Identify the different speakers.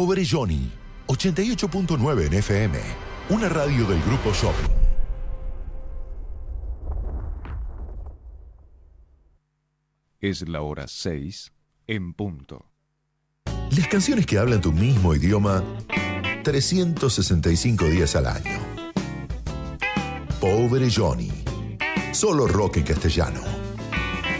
Speaker 1: Pobre Johnny, 88.9 en FM, una radio del Grupo Shopping.
Speaker 2: Es la hora 6 en punto.
Speaker 1: Las canciones que hablan tu mismo idioma 365 días al año. Pobre Johnny, solo rock en castellano.